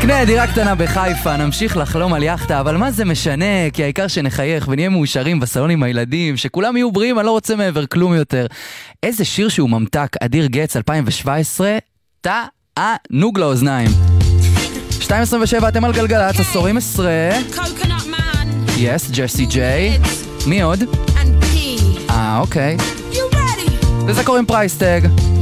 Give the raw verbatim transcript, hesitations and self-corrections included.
נקנה דירה קטנה בחיפה, נמשיך לחלום על יחטה, אבל מה זה משנה? כי העיקר שנחייך ונהיה מאושרים בסלון עם הילדים, שכולם יהיו בריאים, אני לא רוצה מעבר כלום יותר. איזה שיר שהוא ממתק, אדיר גץ אלפיים שבע עשרה, תענוג לאוזניים. שתיים עשרים ושבע, אתם על גלגלת, עשורים עשרה. יס, ג'סי ג'יי. מי עוד? אה, אוקיי. לזה קוראים פרייס טג.